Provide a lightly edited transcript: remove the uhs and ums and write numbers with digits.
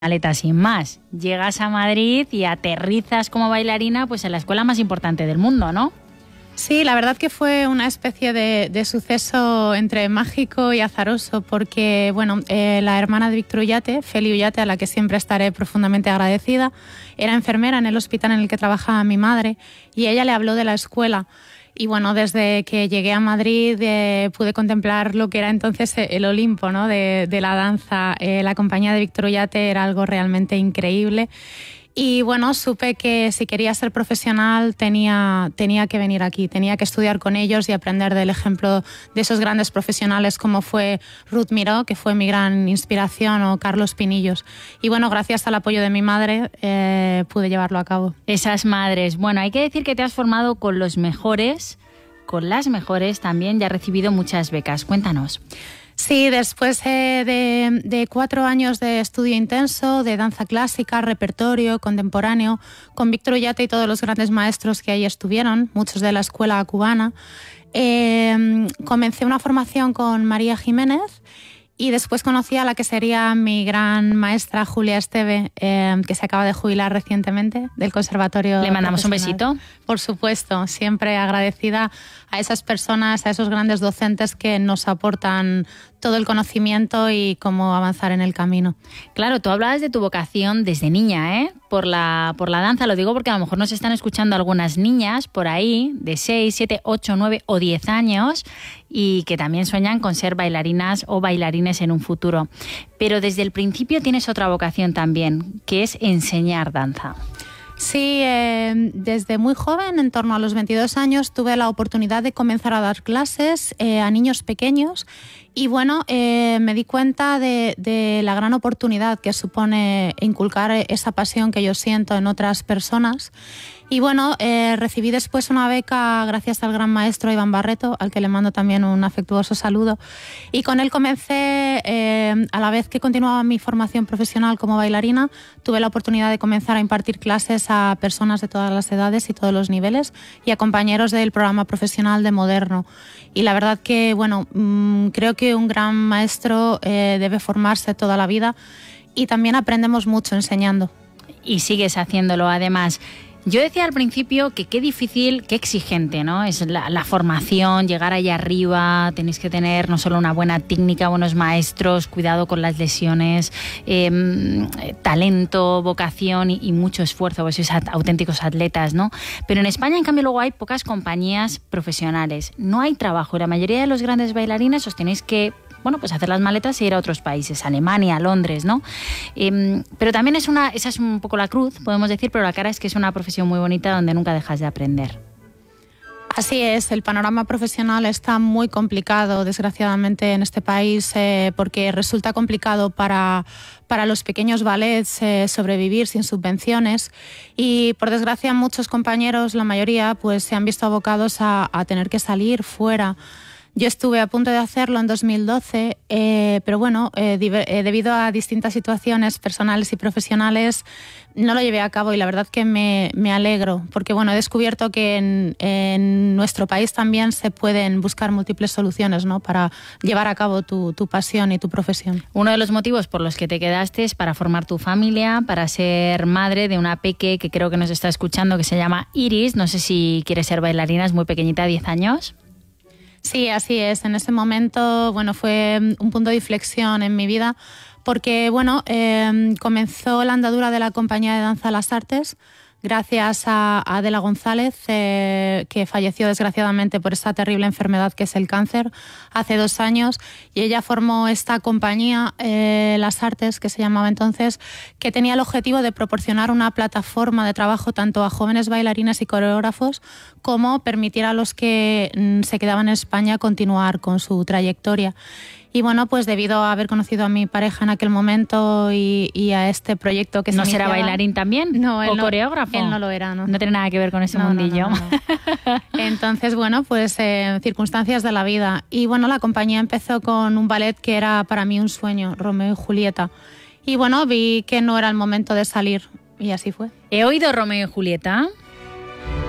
maleta sin más. Llegas a Madrid y aterrizas como bailarina pues en la escuela más importante del mundo, ¿no? Sí, la verdad que fue una especie de suceso entre mágico y azaroso porque, bueno, la hermana de Víctor Ullate, Feli Ullate, a la que siempre estaré profundamente agradecida, era enfermera en el hospital en el que trabajaba mi madre y ella le habló de la escuela. Y bueno, desde que llegué a Madrid pude contemplar lo que era entonces el Olimpo, ¿no? de la danza. La compañía de Víctor Ullate era algo realmente increíble. Y bueno, supe que si quería ser profesional tenía que venir aquí, tenía que estudiar con ellos y aprender del ejemplo de esos grandes profesionales como fue Ruth Miró, que fue mi gran inspiración, o Carlos Pinillos. Y bueno, gracias al apoyo de mi madre pude llevarlo a cabo. Esas madres. Bueno, hay que decir que te has formado con los mejores, con las mejores también, ya has recibido muchas becas. Cuéntanos. Sí, después de 4 años de estudio intenso, de danza clásica, repertorio, contemporáneo, con Víctor Ullate y todos los grandes maestros que ahí estuvieron, muchos de la escuela cubana, comencé una formación con María Jiménez y después conocí a la que sería mi gran maestra, Julia Esteve, que se acaba de jubilar recientemente del Conservatorio. ¿Le mandamos un besito? Por supuesto, siempre agradecida a esas personas, a esos grandes docentes que nos aportan todo el conocimiento y cómo avanzar en el camino. Claro, tú hablabas de tu vocación desde niña, ¿eh? Por la danza, lo digo porque a lo mejor nos están escuchando algunas niñas por ahí de 6, 7, 8, 9 o 10 años y que también sueñan con ser bailarinas o bailarines en un futuro. Pero desde el principio tienes otra vocación también, que es enseñar danza. Sí, desde muy joven, en torno a los 22 años, tuve la oportunidad de comenzar a dar clases a niños pequeños y bueno, me di cuenta de la gran oportunidad que supone inculcar esa pasión que yo siento en otras personas. Y bueno, recibí después una beca gracias al gran maestro Iván Barreto, al que le mando también un afectuoso saludo. Y con él comencé, a la vez que continuaba mi formación profesional como bailarina, tuve la oportunidad de comenzar a impartir clases a personas de todas las edades y todos los niveles y a compañeros del programa profesional de Moderno. Y la verdad que, bueno, creo que un gran maestro debe formarse toda la vida y también aprendemos mucho enseñando. Y sigues haciéndolo además. Yo decía al principio que qué difícil, qué exigente, ¿no? Es la formación, llegar allá arriba, tenéis que tener no solo una buena técnica, buenos maestros, cuidado con las lesiones, talento, vocación y mucho esfuerzo, pues sois auténticos atletas, ¿no? Pero en España, en cambio, luego hay pocas compañías profesionales, no hay trabajo. La mayoría de los grandes bailarines os tenéis que pues hacer las maletas e ir a otros países, Alemania, Londres, ¿no? Pero también esa es un poco la cruz, podemos decir, pero la cara es que es una profesión muy bonita donde nunca dejas de aprender. Así es, el panorama profesional está muy complicado, desgraciadamente, en este país, porque resulta complicado para los pequeños ballets sobrevivir sin subvenciones y, por desgracia, muchos compañeros, la mayoría, pues se han visto abocados a tener que salir fuera. Yo estuve a punto de hacerlo en 2012, pero bueno, debido a distintas situaciones personales y profesionales, no lo llevé a cabo y la verdad que me alegro, porque bueno, he descubierto que en nuestro país también se pueden buscar múltiples soluciones, ¿no? Para llevar a cabo tu pasión y tu profesión. Uno de los motivos por los que te quedaste es para formar tu familia, para ser madre de una peque que creo que nos está escuchando, que se llama Iris. No sé si quiere ser bailarina, es muy pequeñita, 10 años. Sí, así es. En ese momento, bueno, fue un punto de inflexión en mi vida porque, bueno, comenzó la andadura de la compañía de danza Las Artes gracias a Adela González, que falleció desgraciadamente por esta terrible enfermedad que es el cáncer hace 2 años, y ella formó esta compañía, Las Artes, que se llamaba entonces, que tenía el objetivo de proporcionar una plataforma de trabajo tanto a jóvenes bailarines y coreógrafos como permitir a los que se quedaban en España continuar con su trayectoria. Y bueno, pues debido a haber conocido a mi pareja en aquel momento y a este proyecto que se iniciaba... ¿No será bailarín también? No, ¿O coreógrafo? Él no lo era, ¿no? No tiene nada que ver con ese mundillo. No. Entonces, bueno, pues circunstancias de la vida. Y bueno, la compañía empezó con un ballet que era para mí un sueño, Romeo y Julieta. Y bueno, vi que no era el momento de salir y así fue. He oído Romeo y Julieta.